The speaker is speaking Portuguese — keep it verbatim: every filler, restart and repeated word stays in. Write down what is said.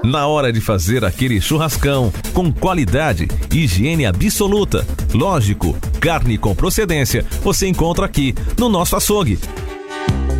Na hora de fazer aquele churrascão, com qualidade e higiene absoluta. Lógico, carne com procedência, você encontra aqui no nosso açougue.